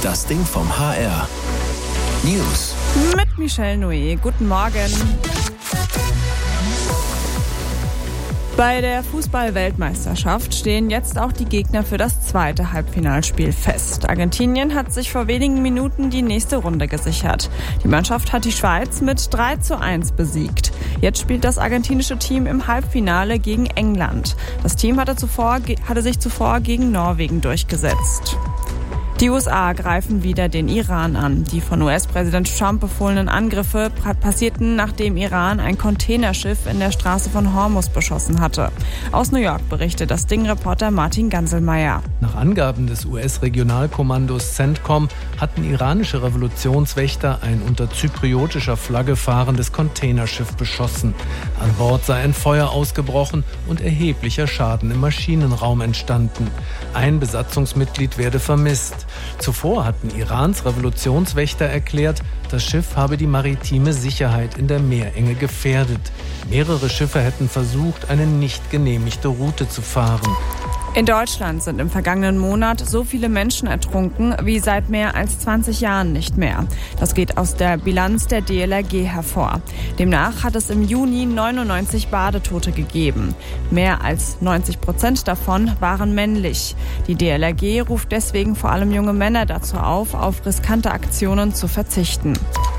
Das Ding vom HR. News. Mit Michelle Noé. Guten Morgen. Bei der Fußball-Weltmeisterschaft stehen jetzt auch die Gegner für das zweite Halbfinalspiel fest. Argentinien hat sich vor wenigen Minuten die nächste Runde gesichert. Die Mannschaft hat die Schweiz mit 3:1 besiegt. Jetzt spielt das argentinische Team im Halbfinale gegen England. Das Team hatte sich zuvor gegen Norwegen durchgesetzt. Die USA greifen wieder den Iran an. Die von US-Präsident Trump befohlenen Angriffe passierten, nachdem Iran ein Containerschiff in der Straße von Hormuz beschossen hatte. Aus New York berichtet das Ding-Reporter Martin Ganselmeier. Nach Angaben des US-Regionalkommandos CENTCOM hatten iranische Revolutionswächter ein unter zypriotischer Flagge fahrendes Containerschiff beschossen. An Bord sei ein Feuer ausgebrochen und erheblicher Schaden im Maschinenraum entstanden. Ein Besatzungsmitglied werde vermisst. Zuvor hatten Irans Revolutionswächter erklärt, das Schiff habe die maritime Sicherheit in der Meerenge gefährdet. Mehrere Schiffe hätten versucht, eine nicht genehmigte Route zu fahren. In Deutschland sind im vergangenen Monat so viele Menschen ertrunken wie seit mehr als 20 Jahren nicht mehr. Das geht aus der Bilanz der DLRG hervor. Demnach hat es im Juni 99 Badetote gegeben. Mehr als 90% davon waren männlich. Die DLRG ruft deswegen vor allem junge Männer dazu auf riskante Aktionen zu verzichten.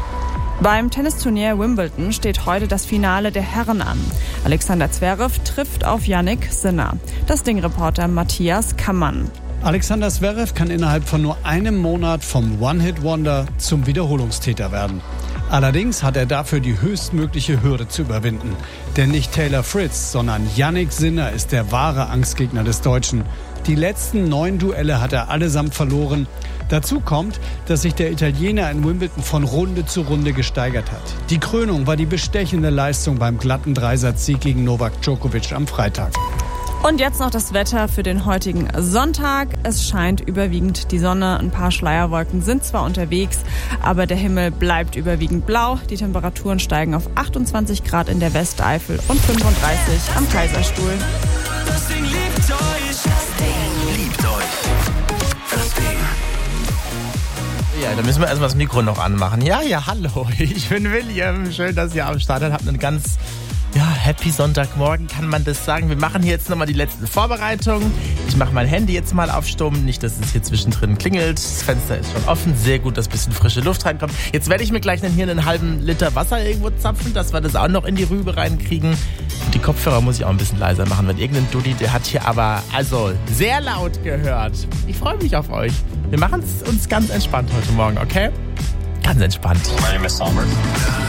Beim Tennisturnier Wimbledon steht heute das Finale der Herren an. Alexander Zverev trifft auf Jannik Sinner. Das Ding-Reporter Matthias Kammann. Alexander Zverev kann innerhalb von nur einem Monat vom One-Hit-Wonder zum Wiederholungstäter werden. Allerdings hat er dafür die höchstmögliche Hürde zu überwinden. Denn nicht Taylor Fritz, sondern Jannik Sinner ist der wahre Angstgegner des Deutschen. Die letzten 9 Duelle hat er allesamt verloren. Dazu kommt, dass sich der Italiener in Wimbledon von Runde zu Runde gesteigert hat. Die Krönung war die bestechende Leistung beim glatten Dreisatzsieg gegen Novak Djokovic am Freitag. Und jetzt noch das Wetter für den heutigen Sonntag. Es scheint überwiegend die Sonne. Ein paar Schleierwolken sind zwar unterwegs, aber der Himmel bleibt überwiegend blau. Die Temperaturen steigen auf 28 Grad in der Westeifel und 35 am Kaiserstuhl. Das Ding liebt euch. Das Ding liebt euch. Das Ding. Ja, da müssen wir erstmal das Mikro noch anmachen. Ja, hallo, ich bin William. Schön, dass ihr am Start seid. Habt einen ganz happy Sonntagmorgen, kann man das sagen. Wir machen hier jetzt nochmal die letzten Vorbereitungen. Ich mache mein Handy jetzt mal auf Stumm, nicht, dass es hier zwischendrin klingelt. Das Fenster ist schon offen, sehr gut, dass ein bisschen frische Luft reinkommt. Jetzt werde ich mir gleich hier einen halben Liter Wasser irgendwo zapfen, dass wir das auch noch in die Rübe reinkriegen. Und die Kopfhörer muss ich auch ein bisschen leiser machen, weil irgendein Dulli, der hat hier aber sehr laut gehört. Ich freue mich auf euch. Wir machen es uns ganz entspannt heute Morgen, okay? Ganz entspannt. My name is Sommer.